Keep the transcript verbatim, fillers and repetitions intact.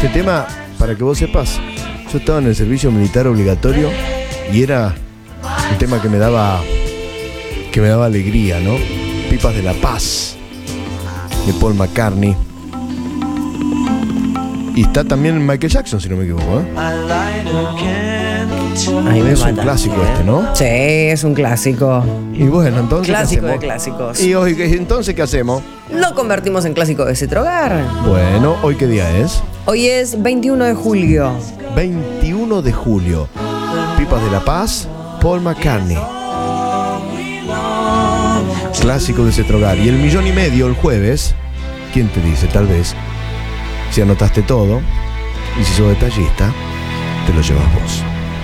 Este tema, para que vos sepas, yo estaba en el servicio militar obligatorio y era un tema que me daba que me daba alegría, ¿no? Pipas de la Paz, de Paul McCartney. Y está también Michael Jackson, si no me equivoco, ¿eh? Ay, me es un mata, clásico ¿eh? este, ¿no? Sí, es un clásico. Y bueno, entonces Clásico ¿qué de hacemos? clásicos. Y hoy, entonces, ¿qué hacemos? Lo convertimos en clásico de Cetrogar. Bueno, ¿hoy qué día es? Hoy es veintiuno de julio. veintiuno de julio. Pipas de la Paz, Paul McCartney. Clásico de Cetrogar. Y el millón y medio el jueves, ¿quién te dice? Tal vez, si anotaste todo y si sos detallista, te lo llevas vos.